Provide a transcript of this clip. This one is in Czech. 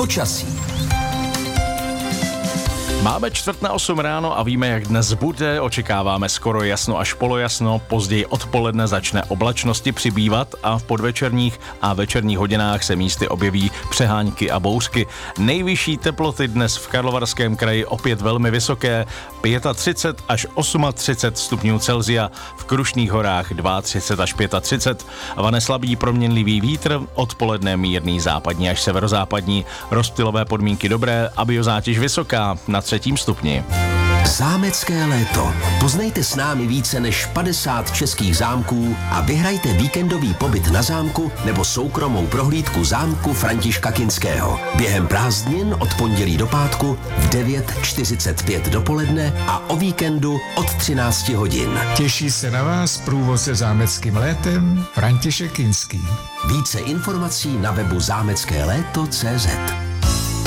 Počasí. Máme 7:45 ráno a víme, jak dnes bude. Očekáváme skoro jasno až polojasno, později odpoledne začne oblačnosti přibývat a v podvečerních a večerních hodinách se místy objeví přehánky a bouřky. Nejvyšší teploty dnes v Karlovarském kraji opět velmi vysoké, 35 až 38 stupňů Celsia, v Krušných horách 32 až 35, vane slabý proměnlivý vítr, odpoledne mírný západní až severozápadní, rozptylové podmínky dobré a biozátěž vysoká na 3. stupni. Zámecké léto. Poznejte s námi více než 50 českých zámků a vyhrajte víkendový pobyt na zámku nebo soukromou prohlídku zámku Františka Kinského. Během prázdnin od pondělí do pátku v 9:45 dopoledne a o víkendu od 13 hodin. Těší se na vás průvodce zámeckým létem František Kinský. Více informací na webu zámeckéléto.cz.